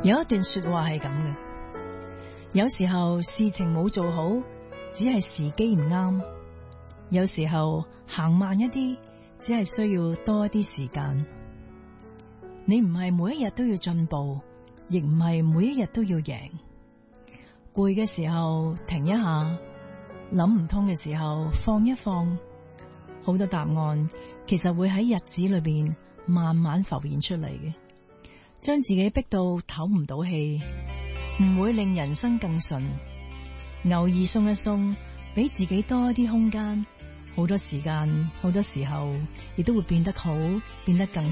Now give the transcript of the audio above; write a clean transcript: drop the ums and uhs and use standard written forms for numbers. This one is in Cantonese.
有一段說話係咁嘅，有時候事情冇做好，只係時機唔啱；有時候行慢一啲，只係需要多一啲時間。你唔係每一日都要進步，亦唔係每一日都要贏。攰嘅時候停一下，諗唔通嘅時候放一放，好多答案其實會喺日子裏邊慢慢浮現出嚟嘅。將自己逼到唞唔到氣，唔會令人生更順。偶爾鬆一鬆，俾自己多一啲空間，好多時間，好多時候亦都會變得好，變得更